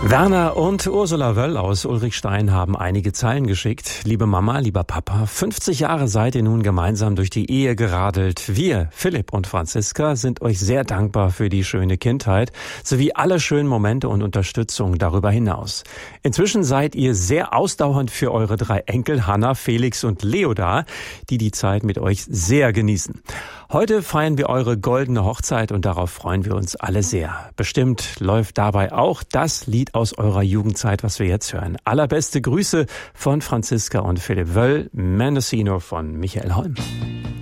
Werner und Ursula Wöll aus Ulrichstein haben einige Zeilen geschickt. Liebe Mama, lieber Papa, 50 Jahre seid ihr nun gemeinsam durch die Ehe geradelt. Wir, Philipp und Franziska, sind euch sehr dankbar für die schöne Kindheit sowie alle schönen Momente und Unterstützung darüber hinaus. Inzwischen seid ihr sehr ausdauernd für eure 3 Enkel, Hanna, Felix und Leo da, die die Zeit mit euch sehr genießen. Heute feiern wir eure goldene Hochzeit und darauf freuen wir uns alle sehr. Bestimmt läuft dabei auch das Lied aus eurer Jugendzeit, was wir jetzt hören. Allerbeste Grüße von Franziska und Philipp Wöll, Mendocino von Michael Holm.